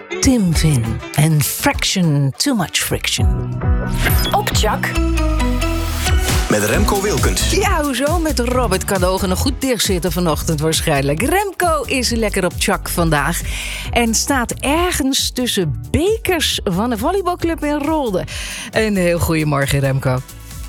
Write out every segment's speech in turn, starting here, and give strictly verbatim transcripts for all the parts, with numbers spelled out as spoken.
Tim Vin en Fraction, Too Much Friction. Op Chak. Met Remco Wilkens. Ja, hoezo? Met Robert Kadogen nog goed dicht zitten vanochtend waarschijnlijk. Remco is lekker op Chak vandaag. En staat ergens tussen bekers van een volleybalclub in Rolde. Een heel goeiemorgen, Remco.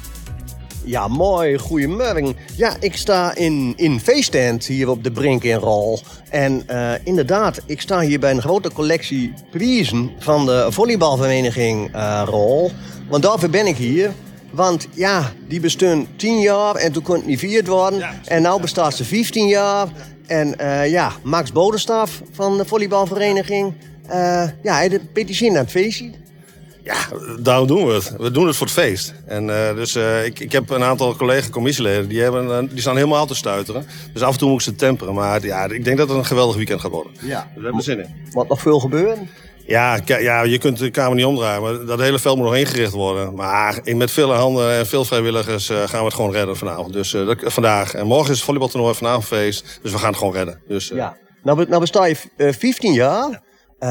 Ja, mooi. Goedemorgen. Ja, ik sta in, in Feestand hier op de Brink in Rol. En uh, inderdaad, ik sta hier bij een grote collectie prijzen van de volleybalvereniging uh, Rol. Want daarvoor ben ik hier. Want ja, die bestond tien jaar en toen kon het niet vierd worden. Ja, en nu bestaat ze vijftien jaar. En uh, ja, Max Bodenstaf van de volleybalvereniging. Uh, ja, hij de petitie naar het feestje. Ja, daarom doen we het. We doen het voor het feest. En uh, dus uh, ik, ik heb een aantal collega-commissieleden, die, hebben, uh, die staan helemaal te stuiteren. Dus af en toe moet ik ze temperen. Maar ja, ik denk dat het een geweldig weekend gaat worden. Ja. Dus we hebben er zin in. Wat nog veel gebeuren? Ja, k- ja, je kunt de kamer niet omdraaien. Maar dat hele veld moet nog ingericht worden. Maar met veel handen en veel vrijwilligers uh, gaan we het gewoon redden vanavond. Dus uh, dat, vandaag. En morgen is het volleybaltoernooi, vanavond feest. Dus we gaan het gewoon redden. Dus, uh... Ja. Nou, nou besta je uh, vijftien jaar.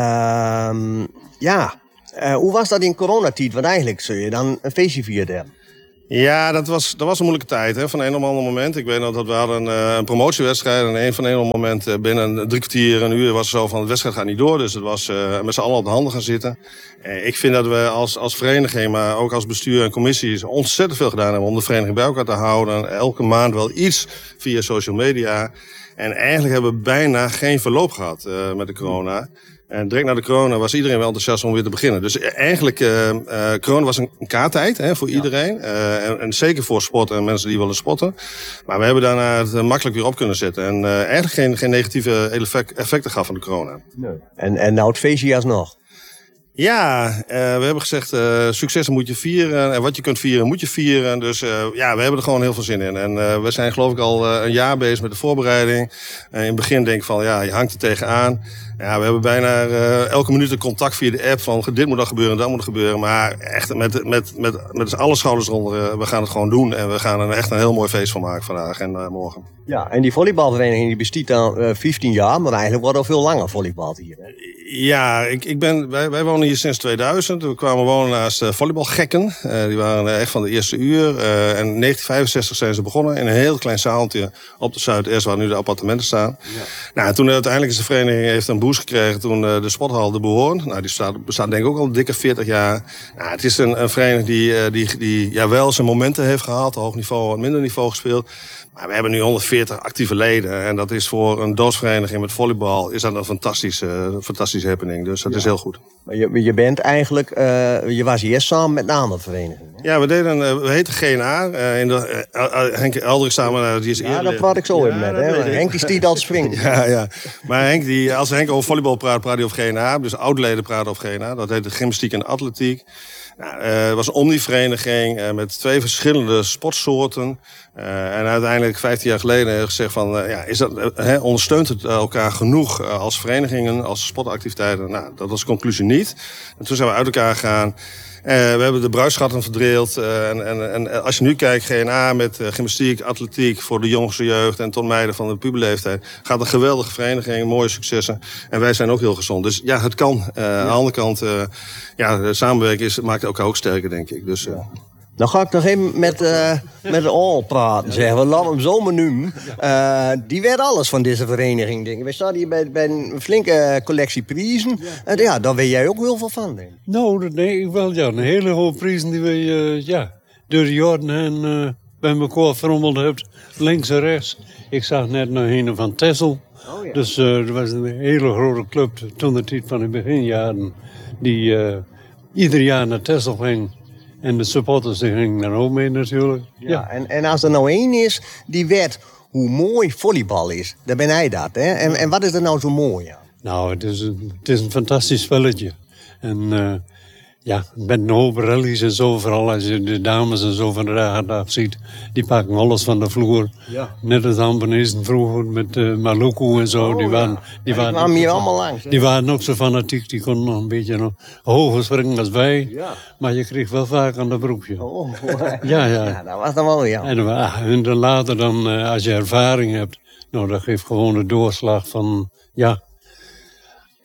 Ja. Uh, ja. Uh, hoe was dat in coronatijd? Want eigenlijk zul je dan een feestje vieren. Ja, dat was, dat was een moeilijke tijd. Hè? Van een op ander moment. Ik weet nog dat we hadden een, een promotiewedstrijd. En een van een op moment uh, binnen drie kwartier, een uur was het zo van de wedstrijd gaat niet door. Dus het was uh, met z'n allen op de handen gaan zitten. Uh, ik vind dat we als, als vereniging, maar ook als bestuur en commissie ontzettend veel gedaan hebben om de vereniging bij elkaar te houden. Elke maand wel iets via social media. En eigenlijk hebben we bijna geen verloop gehad uh, met de corona. En direct na de corona was iedereen wel enthousiast om weer te beginnen. Dus eigenlijk, uh, uh, corona was een kaarttijd hè, voor iedereen. Ja. Uh, en, en zeker voor sporten en mensen die willen sporten. Maar we hebben daarna het uh, makkelijk weer op kunnen zetten. En uh, eigenlijk geen, geen negatieve effecten gaf van de corona. Nee. En, en nou het feestje alsnog? Ja, uh, we hebben gezegd, uh, successen moet je vieren. En wat je kunt vieren, moet je vieren. Dus uh, ja, we hebben er gewoon heel veel zin in. En uh, we zijn geloof ik al uh, een jaar bezig met de voorbereiding. Uh, in het begin denk ik van, ja, je hangt er tegenaan. Ja, we hebben bijna uh, elke minuut een contact via de app van dit moet dan gebeuren, dat moet gebeuren. Maar echt met, met, met, met alle schouders eronder, uh, we gaan het gewoon doen. En we gaan er echt een heel mooi feest van maken vandaag en uh, morgen. Ja, en die volleybalvereniging die bestaat al uh, vijftien jaar, maar eigenlijk wordt al veel langer volleybal hier. Hè? Ja, ik, ik ben, wij, wij wonen hier sinds tweeduizend. We kwamen wonen naast uh, volleybalgekken. Uh, die waren uh, echt van de eerste uur. Uh, en in negentien vijfenzestig zijn ze begonnen in een heel klein zaaltje op de Zuidas waar nu de appartementen staan. Ja. Nou, toen uiteindelijk is de vereniging heeft een boost gekregen toen uh, de sporthal de Behoorn. Nou, die staat, bestaat denk ik ook al dikke veertig jaar. Nou, het is een, een vereniging die, uh, die, die ja, wel zijn momenten heeft gehad, hoog niveau en minder niveau gespeeld. Maar we hebben nu honderdveertig actieve leden. En dat is voor een dorpsvereniging met volleybal is dat een fantastische, fantastische happening. Dus dat ja. is heel goed. Maar je, je bent eigenlijk, uh, je was hier samen met een andere vereniging. Hè? Ja, we deden, uh, we heten G N A. Uh, in de, uh, uh, Henk Eldrik samen, uh, die is Ja, dat praat ik zo ja, in met. Hè? Henk die stiet al springen. ja, ja. Maar Henk, die, als Henk over volleybal praat, praat hij over G N A. Dus oud-leden praten over G N A. Dat heet de gymnastiek en atletiek. Nou, uh, het was een omni-vereniging uh, met twee verschillende sportsoorten. Uh, en uiteindelijk, vijftien jaar geleden, hebben we gezegd van, uh, ja, is dat, uh, he, ondersteunt het elkaar genoeg uh, als verenigingen, als sportactiviteiten? Nou, dat was de conclusie niet. En toen zijn we uit elkaar gegaan. Uh, we hebben de bruisschatten verdeeld. Uh, en, en, en als je nu kijkt, G N A met uh, gymnastiek, atletiek voor de jongste jeugd en tot meiden van de puberleeftijd. Gaat een geweldige vereniging, mooie successen. En wij zijn ook heel gezond. Dus ja, het kan. Uh, ja. Aan de andere kant, uh, ja, de samenwerking is, maakt elkaar ook sterker, denk ik. Dus, uh, Nou ga ik nog even met, uh, met de Al praten, zeggen we. Laten we hem zo maar noemen. Uh, die werd alles van deze vereniging, denk ik. We staan hier bij, bij een flinke collectie prijzen. En ja, ja, daar weet jij ook heel veel van, denk ik. Nou, dat denk ik wel, ja. Een hele hoop prijzen die we uh, ja, door de jaren heen uh, bij elkaar verrommeld hebben. Links en rechts. Ik zag net nog een van Texel. Oh, ja. Dus uh, er was een hele grote club toen de tijd van de beginjaren. Die uh, ieder jaar naar Texel ging. En de supporters die gingen daar ook mee natuurlijk. Ja, ja. En, en als er nou één is die weet hoe mooi volleybal is, dan ben hij dat. Hè? En, en wat is er nou zo mooi aan? Nou, het is een, het is een fantastisch spelletje. En uh, ja, met een hoop rallies en zo, vooral als je de dames en zo van de dag af ziet, die pakken alles van de vloer. Ja. Net als Ambenezen vroeger met uh, Maluku en zo. Oh, die waren, ja. die waren, kwamen hier allemaal langs. Die waren ook zo fanatiek, die konden nog een beetje nog hoger springen als wij. Ja. Maar je kreeg wel vaak aan de broekje. Oh, ja, ja. Ja, dat was dan wel ja. En, uh, en dan later, dan, uh, als je ervaring hebt, nou, dat geeft gewoon de doorslag van, ja.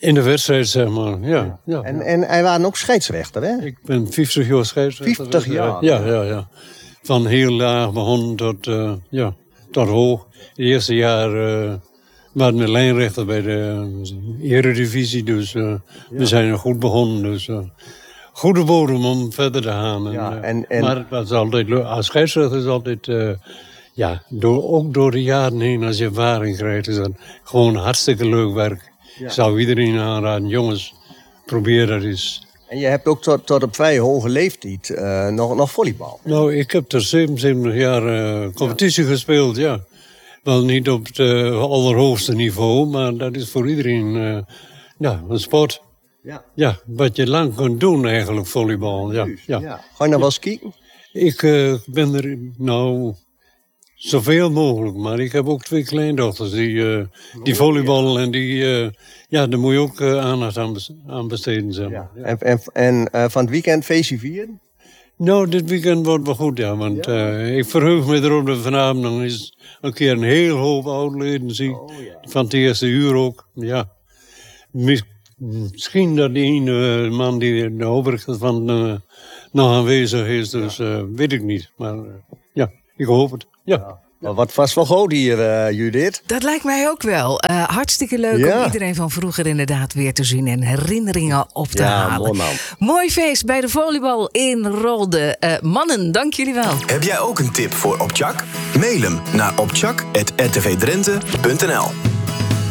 In de wedstrijd, zeg maar, ja. ja. En, en hij was ook scheidsrechter, hè? Ik ben vijftig jaar scheidsrechter. vijftig jaar? Ja, ja, ja. Van heel laag begonnen tot, uh, ja, tot hoog. Het eerste jaar uh, waren we lijnrechter bij de uh, Eredivisie. Dus uh, ja. we zijn er goed begonnen. Dus uh, goede bodem om verder te gaan. Ja, en, uh, en, en... Maar het was altijd leuk. Als scheidsrechter is altijd... Uh, ja, door, ook door de jaren heen, als je ervaring krijgt, is dat gewoon hartstikke leuk werk. Ja. Ik zou iedereen aanraden, jongens, probeer dat eens. En je hebt ook tot, tot op vrij hoge leeftijd uh, nog, nog volleybal. Nou, ik heb er zevenenzeventig jaar uh, competitie ja. gespeeld, ja. Wel niet op het uh, allerhoogste niveau, maar dat is voor iedereen uh, ja, een sport. Ja. ja, wat je lang kunt doen eigenlijk, volleybal. Ja, ja. Ja. Ga je nog wel eens kijken? Ik uh, ben er, nou... Zoveel mogelijk, maar ik heb ook twee kleindochters die, uh, die volleyballen en die, uh, ja, daar moet je ook uh, aandacht aan, aan besteden. Zeg maar. Ja. En, en, en uh, van het weekend feestje vieren? Nou, dit weekend wordt wel goed, ja, want ja. Uh, ik verheug me erop dat vanavond nog eens een keer een heel hoop oudleden zie. Oh, ja. Van het eerste uur ook, ja. Misschien dat die ene man die de overigens van uh, nog aanwezig is, dus uh, weet ik niet. Maar uh, ja, ik hoop het. Ja. Ja. Maar wat vast wel goed hier, uh, Judith. Dat lijkt mij ook wel. Uh, hartstikke leuk ja. om iedereen van vroeger inderdaad weer te zien en herinneringen op te ja, halen. Mooi, man. Mooi feest bij de volleybal in Rolde. Uh, mannen, dank jullie wel. Heb jij ook een tip voor Opchak? Mail hem naar opchak apenstaartje r t v drenthe punt n l.